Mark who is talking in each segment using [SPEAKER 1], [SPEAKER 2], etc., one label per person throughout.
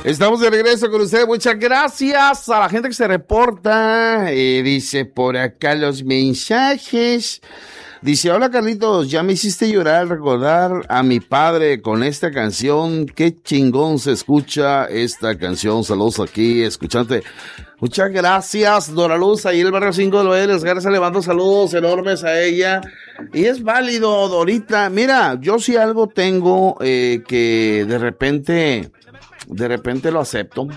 [SPEAKER 1] Estamos de regreso con ustedes. Muchas gracias a la gente que se reporta. Dice por acá los mensajes. Dice, hola Carlitos, ya me hiciste llorar al recordar a mi padre con esta canción. Qué chingón se escucha esta canción. Saludos aquí, escuchante. Muchas gracias, Dora Luz, ahí en el barrio 5 de Loeres. Gracias, le mando saludos enormes a ella. Y es válido, Dorita. Mira, yo sí algo tengo que de repente lo acepto,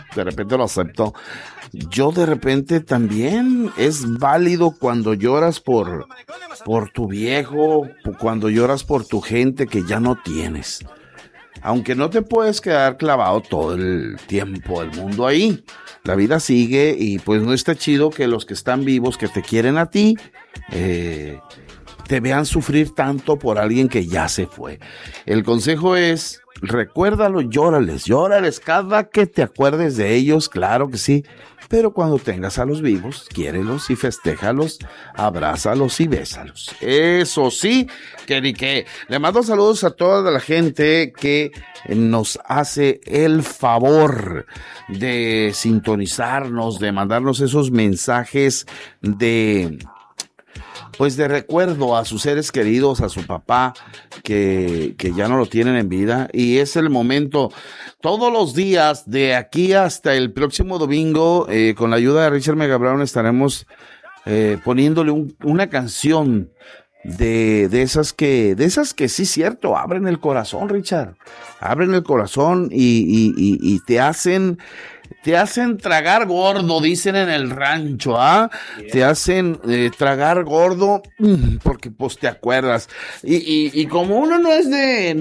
[SPEAKER 1] Yo de repente también es válido cuando lloras por tu viejo, cuando lloras por tu gente que ya no tienes. Aunque no te puedes quedar clavado todo el tiempo del mundo ahí. La vida sigue y pues no está chido que los que están vivos, que te quieren a ti, te vean sufrir tanto por alguien que ya se fue. El consejo es, recuérdalo, llórales cada que te acuerdes de ellos, claro que sí. Pero cuando tengas a los vivos, quiérelos y festéjalos, abrázalos y bésalos. Eso sí, que ni qué. Le mando saludos a toda la gente que nos hace el favor de sintonizarnos, de mandarnos esos mensajes de recuerdo a sus seres queridos, a su papá, que ya no lo tienen en vida. Y es el momento, todos los días, de aquí hasta el próximo domingo, con la ayuda de Richard Mega Brown, estaremos poniéndole una canción de esas que sí, cierto, abren el corazón, Richard. Abren el corazón y te hacen tragar gordo, dicen en el rancho, ¿ah? Yeah. Te hacen tragar gordo porque pues te acuerdas. Y como uno no es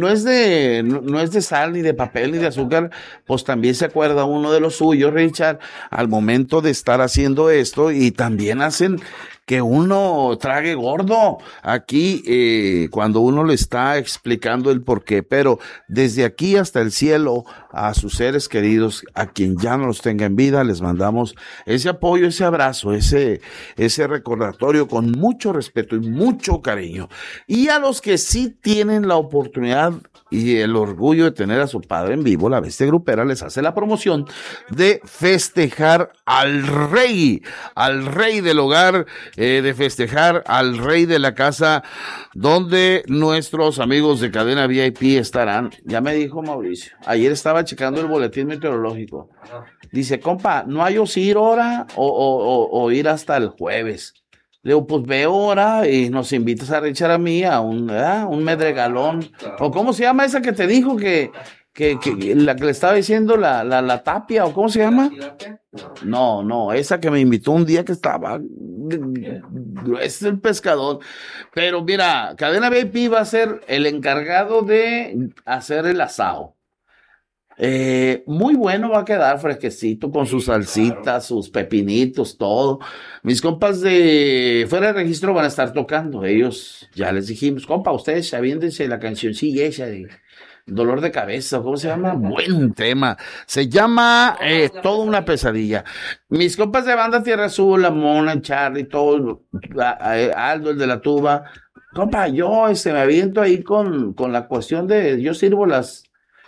[SPEAKER 1] de sal, ni de papel, ni de azúcar, pues también se acuerda uno de los suyos, Richard, al momento de estar haciendo esto, y también hacen que uno trague gordo aquí cuando uno le está explicando el porqué. Pero desde aquí hasta el cielo, a sus seres queridos, a quien ya no los tenga en vida, les mandamos ese apoyo, ese abrazo, ese recordatorio con mucho respeto y mucho cariño. Y a los que sí tienen la oportunidad y el orgullo de tener a su padre en vivo, la Bestia Grupera les hace la promoción de festejar al rey del hogar, de festejar al rey de la casa, donde nuestros amigos de Cadena VIP estarán. Ya me dijo Mauricio, ayer estaba checando el boletín meteorológico. Dice, compa, ¿no hay ir ahora o ir hasta el jueves? Le digo, pues ve ahora y nos invitas a Richard a mí a un medregalón. ¿O cómo se llama esa que te dijo que la que le estaba diciendo la tapia, o cómo se llama? No, esa que me invitó un día que estaba es el pescador. Pero mira, Cadena VIP va a ser el encargado de hacer el asado. Muy bueno va a quedar, fresquecito, con sus salsitas, sus pepinitos, todo. Mis compas de fuera de registro van a estar tocando. Ellos, ya les dijimos, compa, ustedes aviéndense la cancioncilla esa de Dolor de Cabeza, ¿cómo se llama? Buen tema. Se llama Toda una Pesadilla. Mis compas de banda Tierra Azul, la Mona, Charlie, todo, Aldo, el de la tuba. Compa, yo me aviento ahí con la cuestión de, yo sirvo las...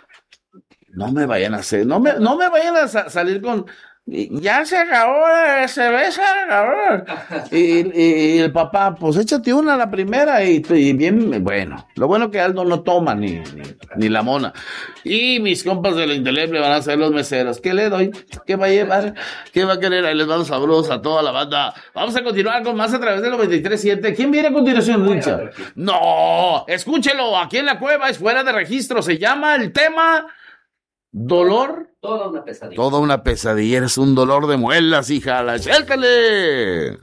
[SPEAKER 1] No me vayan a salir con... Ya se acabó la cerveza, cabrón. Y el papá, pues échate una la primera y bien, bueno. Lo bueno que Aldo no toma ni la Mona. Y mis compas de la Indeleble van a ser los meseros. ¿Qué le doy? ¿Qué va a llevar? ¿Qué va a querer? Ahí les mando saludos a toda la banda. Vamos a continuar con más a través del 93.7. ¿Quién viene a continuación, Richard? No, escúchelo. Aquí en la cueva es fuera de registro. Se llama el tema... Dolor.
[SPEAKER 2] Toda una pesadilla.
[SPEAKER 1] Toda una pesadilla. Eres un dolor de muelas, hija. ¡Suéltale!